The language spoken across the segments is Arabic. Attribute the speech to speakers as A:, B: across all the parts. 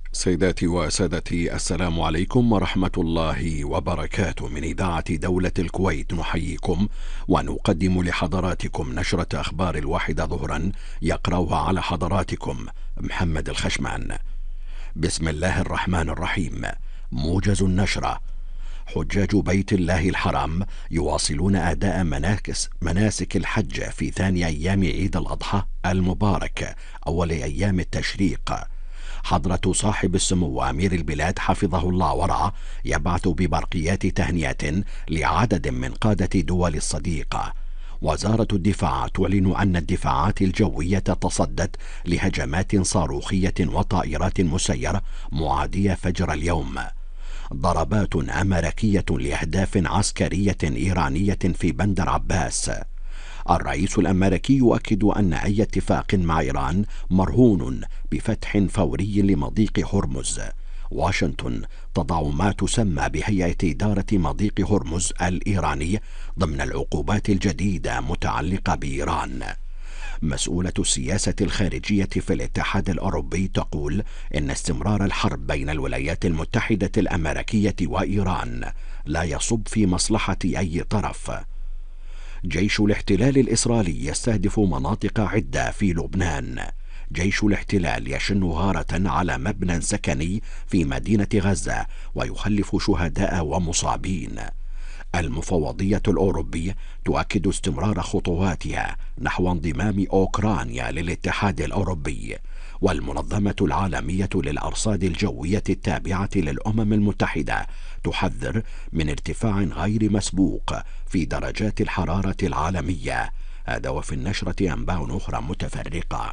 A: سيداتي وسادتي، السلام عليكم ورحمة الله وبركاته. من إذاعة دولة الكويت نحييكم ونقدم لحضراتكم نشرة أخبار 1 ظهرا، يقرأها على حضراتكم محمد الخشمان. بسم الله الرحمن الرحيم. موجز النشرة: حجاج بيت الله الحرام يواصلون أداء مناسك الحج في ثاني أيام عيد الأضحى المبارك أول أيام التشريق. حضرة صاحب السمو أمير البلاد حفظه الله ورعاه يبعث ببرقيات تهنئة لعدد من قادة دول الصديقة. وزارة الدفاع تعلن أن الدفاعات الجوية تصدت لهجمات صاروخية وطائرات مسيرة معادية فجر اليوم. ضربات أمريكية لأهداف عسكرية إيرانية في بندر عباس. الرئيس الأمريكي يؤكد أن أي اتفاق مع إيران مرهون بفتح فوري لمضيق هرمز. واشنطن تضع ما تسمى بهيئة إدارة مضيق هرمز الإيراني ضمن العقوبات الجديدة متعلقة بإيران. مسؤولة السياسة الخارجية في الاتحاد الأوروبي تقول إن استمرار الحرب بين الولايات المتحدة الأمريكية وإيران لا يصب في مصلحة أي طرف. جيش الاحتلال الإسرائيلي يستهدف مناطق عدة في لبنان. جيش الاحتلال يشن غارة على مبنى سكني في مدينة غزة ويخلف شهداء ومصابين. المفوضية الأوروبية تؤكد استمرار خطواتها نحو انضمام أوكرانيا للاتحاد الأوروبي. والمنظمة العالمية للأرصاد الجوية التابعة للأمم المتحدة تحذر من ارتفاع غير مسبوق في درجات الحرارة العالمية. هذا وفي النشرة أنباء أخرى متفرقة.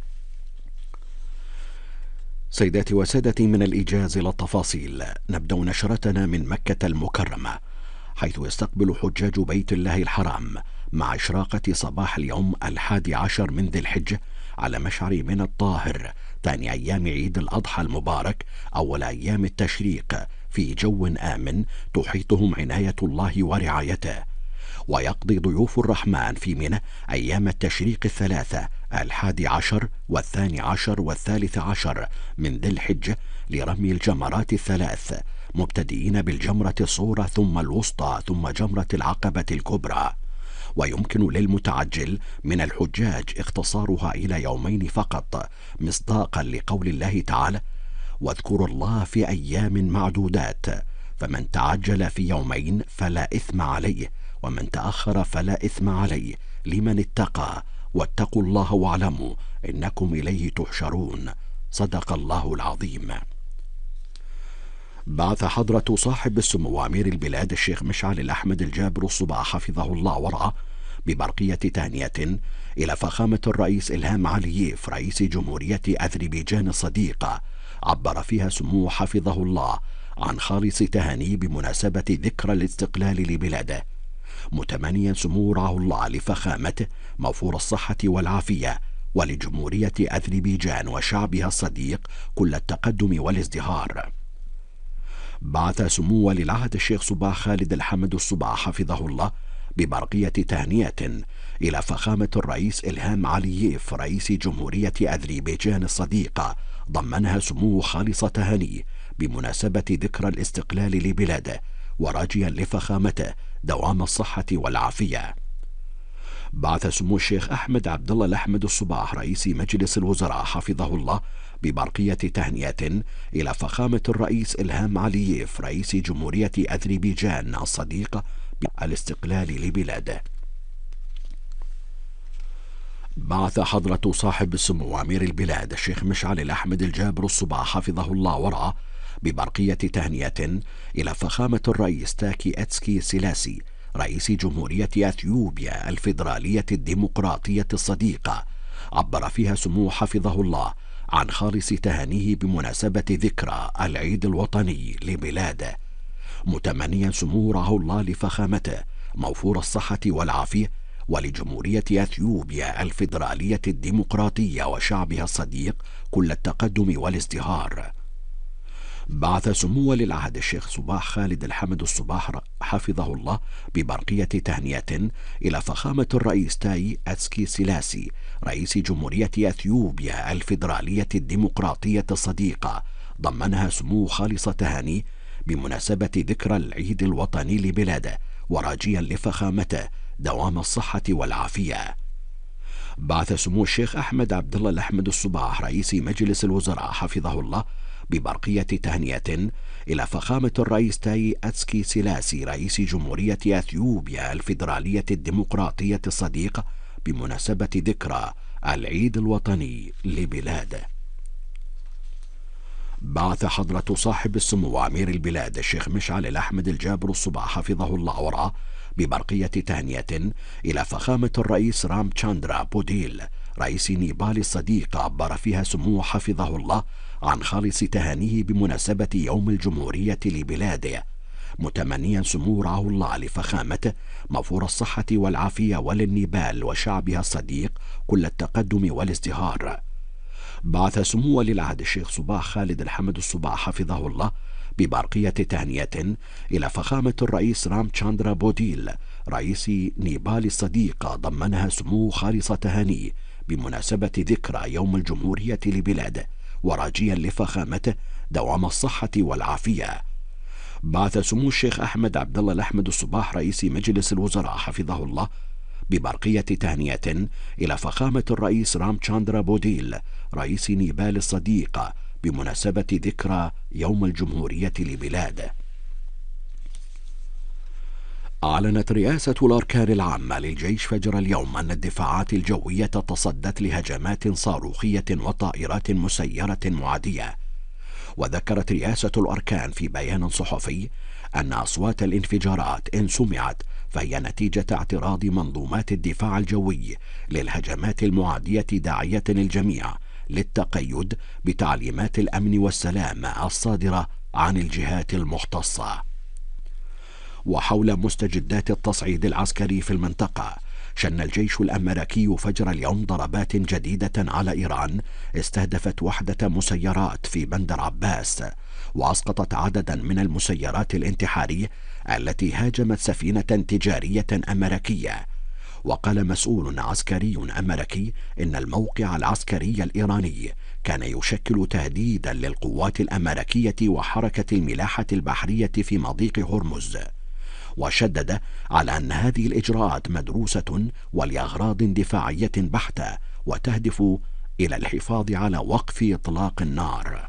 A: سيداتي وسادتي، من الإيجاز إلى التفاصيل. نبدأ نشرتنا من مكة المكرمة، حيث يستقبل حجاج بيت الله الحرام مع إشراقة صباح اليوم 11 من ذي الحجة على مشعر من الطاهر ثاني أيام عيد الأضحى المبارك أول أيام التشريق في جو آمن تحيطهم عناية الله ورعايته. ويقضي ضيوف الرحمن في منى أيام التشريق الثلاثة 11 و12 و13 من ذي الحجة لرمي الجمرات الثلاث، مبتدئين بالجمرة الصغرى ثم الوسطى ثم جمرة العقبة الكبرى. ويمكن للمتعجل من الحجاج اختصارها إلى يومين فقط، مصداقا لقول الله تعالى: واذكروا الله في أيام معدودات، فمن تعجل في يومين فلا إثم عليه، ومن تأخر فلا إثم عليه، لمن اتقى، واتقوا الله واعلموا إنكم إليه تحشرون. صدق الله العظيم. بعث حضرة صاحب السمو أمير البلاد الشيخ مشعل الأحمد الجابر الصباح حفظه الله ورعاه ببرقية تهنئة إلى فخامة الرئيس إلهام علييف رئيس جمهورية أذربيجان الصديقة، عبر فيها سموه حفظه الله عن خالص تهانيه بمناسبة ذكرى الاستقلال لبلاده، متمنيا سموه رعاه الله لفخامته موفور الصحة والعافية، ولجمهورية أذربيجان وشعبها الصديق كل التقدم والازدهار. بعث سمو ولي العهد الشيخ صباح خالد الحمد الصباح حفظه الله ببرقية تهنئة إلى فخامة الرئيس إلهام علييف رئيس جمهورية أذربيجان الصديقة، ضمنها سموه خالص تهانيه بمناسبة ذكرى الاستقلال لبلاده، وراجيا لفخامته دوام الصحة والعافية. بعث سمو الشيخ أحمد عبد الله الأحمد الصباح رئيس مجلس الوزراء حفظه الله ببرقية تهنئة إلى فخامة الرئيس إلهام علييف رئيس جمهورية أذربيجان الصديقة بالاستقلال لبلاده. بعث حضرة صاحب السمو أمير البلاد الشيخ مشعل الأحمد الجابر الصباح حفظه الله ورعاه ببرقية تهنئة إلى فخامة الرئيس تاكي أتسكي سيلاسي رئيس جمهورية أثيوبيا الفيدرالية الديمقراطية الصديقة، عبر فيها سموه حفظه الله عن خالص تهانيه بمناسبة ذكرى العيد الوطني لبلاده، متمنيا سموه رعاه الله لفخامته موفور الصحة والعافية، ولجمهورية أثيوبيا الفيدرالية الديمقراطية وشعبها الصديق كل التقدم والازدهار. بعث سمو ولي العهد الشيخ صباح خالد الحمد الصباح حفظه الله ببرقية تهنئة إلى فخامة الرئيس تاي أتسكي سيلاسي رئيس جمهورية أثيوبيا الفيدرالية الديمقراطية الصديقة، ضمنها سمو خالص تهاني بمناسبة ذكرى العيد الوطني لبلاده، وراجيا لفخامته دوام الصحة والعافية. بعث سمو الشيخ أحمد عبد الله الأحمد الصباح رئيس مجلس الوزراء حفظه الله ببرقية تهنئة إلى فخامة الرئيس تاي أتسكي سيلاسي رئيس جمهورية أثيوبيا الفيدرالية الديمقراطية الصديق بمناسبة ذكرى العيد الوطني لبلاده. بعث حضرة صاحب السمو أمير البلاد الشيخ مشعل الأحمد الجابر الصباح حفظه الله ورعاه ببرقية تهنئة إلى فخامة الرئيس رام تشاندرا بوديل رئيس نيبال الصديق، عبر فيها سموه حفظه الله عن خالص تهانيه بمناسبة يوم الجمهورية لبلاده، متمنيا سمو رعاه الله لفخامته موفور الصحة والعافية وللنيبال وشعبها الصديق كل التقدم والازدهار. بعث سمو ولي العهد الشيخ صباح خالد الحمد الصباح حفظه الله ببرقية تهنئة إلى فخامة الرئيس رام تشاندرا بوديل رئيس نيبال الصديق، ضمنها سمو خالص تهانيه بمناسبة ذكرى يوم الجمهورية لبلاده، وراجيا لفخامته دوام الصحة والعافية. بعث سمو الشيخ أحمد عبد الله الأحمد الصباح رئيس مجلس الوزراء حفظه الله ببرقية تهنئة إلى فخامة الرئيس رام تشاندرا بوديل رئيس نيبال الصديق بمناسبة ذكرى يوم الجمهورية لبلاده. أعلنت رئاسة الأركان العامة للجيش فجر اليوم أن الدفاعات الجوية تصدت لهجمات صاروخية وطائرات مسيرة معادية. وذكرت رئاسة الأركان في بيان صحفي أن أصوات الانفجارات إن سمعت فهي نتيجة اعتراض منظومات الدفاع الجوي للهجمات المعادية، داعية الجميع للتقيد بتعليمات الأمن والسلام الصادرة عن الجهات المختصة. وحول مستجدات التصعيد العسكري في المنطقة، شن الجيش الأمريكي فجر اليوم ضربات جديدة على إيران استهدفت وحدة مسيرات في بندر عباس، وأسقطت عددا من المسيرات الانتحارية التي هاجمت سفينة تجارية أمريكية. وقال مسؤول عسكري أمريكي إن الموقع العسكري الإيراني كان يشكل تهديدا للقوات الأمريكية وحركة الملاحة البحرية في مضيق هرمز، وشدد على أن هذه الإجراءات مدروسة ولأغراض دفاعية بحتة وتهدف إلى الحفاظ على وقف إطلاق النار.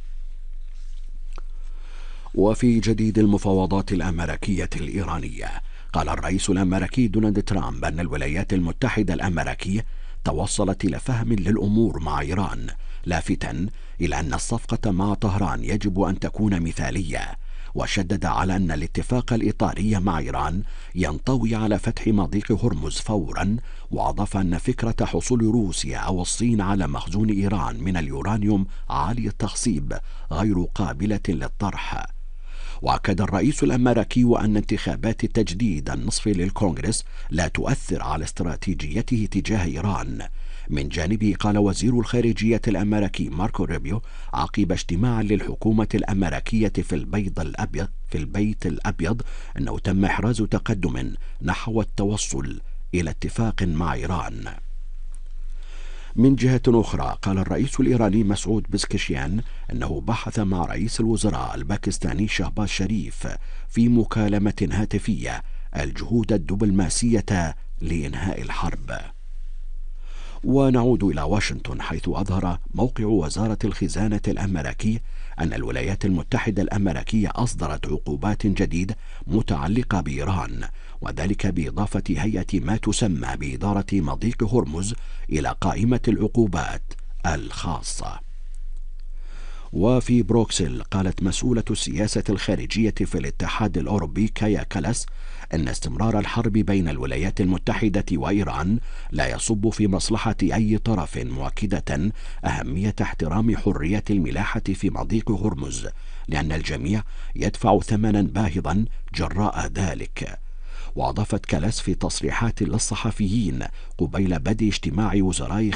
A: وفي جديد المفاوضات الأمريكية الإيرانية، قال الرئيس الأمريكي دونالد ترامب أن الولايات المتحدة الأمريكية توصلت إلى فهم للأمور مع إيران، لافتاً إلى أن الصفقة مع طهران يجب أن تكون مثالية، وشدد على أن الاتفاق الإطاري مع إيران ينطوي على فتح مضيق هرمز فورا، وأضاف أن فكرة حصول روسيا أو الصين على مخزون إيران من اليورانيوم عالي التخصيب غير قابلة للطرح. وأكد الرئيس الأمريكي أن انتخابات التجديد النصفي للكونغرس لا تؤثر على استراتيجيته تجاه إيران. من جانبه، قال وزير الخارجية الأمريكي ماركو روبيو عقب اجتماع للحكومة الأمريكية في البيت الأبيض أنه تم إحراز تقدم نحو التوصل إلى اتفاق مع إيران. من جهة أخرى، قال الرئيس الإيراني مسعود بزكشيان أنه بحث مع رئيس الوزراء الباكستاني شهباز شريف في مكالمة هاتفية الجهود الدبلوماسية لإنهاء الحرب. ونعود إلى واشنطن، حيث أظهر موقع وزارة الخزانة الأمريكي أن الولايات المتحدة الأمريكية أصدرت عقوبات جديدة متعلقة بإيران، وذلك بإضافة هيئة ما تسمى بإدارة مضيق هرمز إلى قائمة العقوبات الخاصة. وفي بروكسل، قالت مسؤولة السياسة الخارجية في الاتحاد الأوروبي كايا كالاس أن استمرار الحرب بين الولايات المتحدة وإيران لا يصب في مصلحة أي طرف، مؤكدة أهمية احترام حرية الملاحة في مضيق هرمز، لأن الجميع يدفع ثمنا باهظا جراء ذلك. وأضافت كالاس في تصريحات للصحفيين قبيل بدء اجتماع وزراء